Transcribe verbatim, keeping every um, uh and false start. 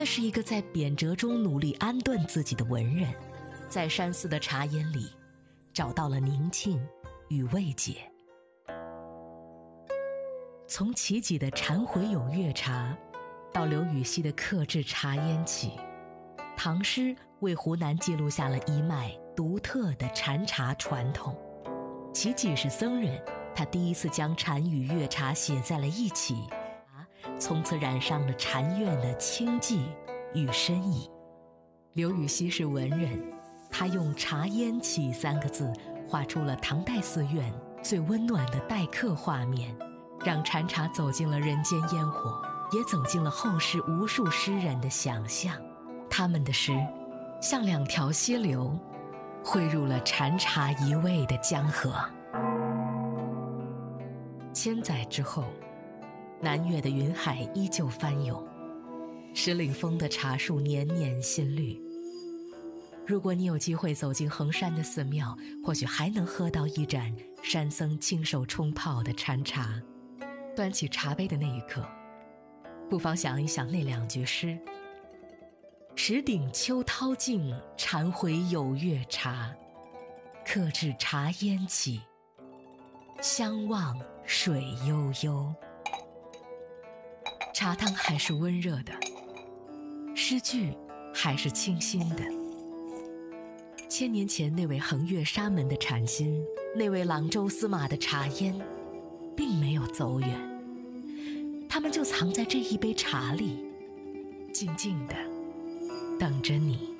这是一个在贬谪中努力安顿自己的文人，在山寺的茶烟里找到了宁静与慰藉。从齐己的禅回有月茶，到刘禹锡的克制茶烟起，唐诗为湖南记录下了一脉独特的禅茶传统。齐己是僧人，他第一次将禅与月茶写在了一起，从此染上了禅院的清寂与深意。刘禹锡是文人，他用茶烟起三个字画出了唐代寺院最温暖的待客画面，让禅茶走进了人间烟火，也走进了后世无数诗人的想象。他们的诗像两条溪流，汇入了禅茶一味的江河。千载之后，南岳的云海依旧翻涌，石岭峰的茶树年年新绿。如果你有机会走进衡山的寺庙，或许还能喝到一盏山僧亲手冲泡的禅茶。端起茶杯的那一刻，不妨想一想那两句诗：石顶秋涛尽，禅回有月茶。克制茶烟起，相望水悠悠。茶汤还是温热的，诗句还是清新的。千年前那位横越沙门的禅心，那位朗州司马的茶烟，并没有走远，他们就藏在这一杯茶里，静静地等着你。